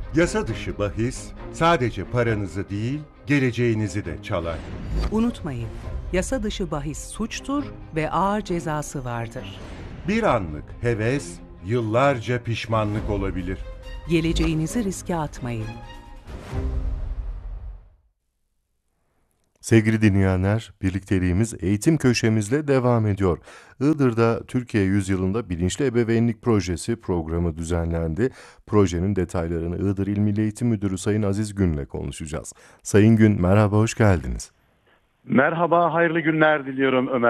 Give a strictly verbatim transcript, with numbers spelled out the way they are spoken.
Yasa dışı bahis sadece paranızı değil, geleceğinizi de çalar. Unutmayın, yasa dışı bahis suçtur ve ağır cezası vardır. Bir anlık heves, yıllarca pişmanlık olabilir. Geleceğinizi riske atmayın. Sevgili dinleyenler, birlikteliğimiz eğitim köşemizle devam ediyor. Iğdır'da Türkiye Yüzyılı'nda Bilinçli Ebeveynlik Projesi programı düzenlendi. Projenin detaylarını Iğdır İl Milli Eğitim Müdürü Sayın Aziz Gün'le konuşacağız. Sayın Gün, merhaba, hoş geldiniz. Merhaba, hayırlı günler diliyorum Ömer.